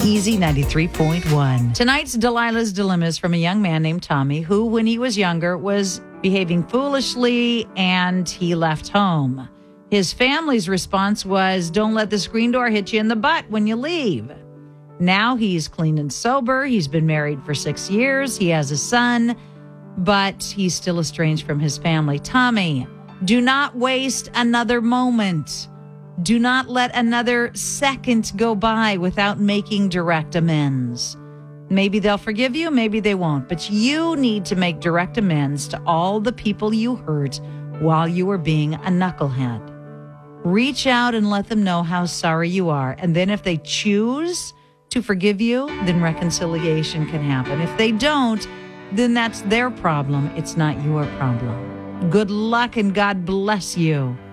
Easy 93.1. Tonight's Delilah's Dilemma is from a young man named Tommy who, when he was younger, was behaving foolishly and he left home. His family's response was, don't let the screen door hit you in the butt when you leave. Now he's clean and sober. He's been married for 6 years. He has a son, but he's still estranged from his family. Tommy, do not waste another moment. Do not let another second go by without making direct amends. Maybe they'll forgive you, maybe they won't, but you need to make direct amends to all the people you hurt while you were being a knucklehead. Reach out and let them know how sorry you are, and then if they choose to forgive you, then reconciliation can happen. If they don't, then that's their problem. It's not your problem. Good luck and God bless you.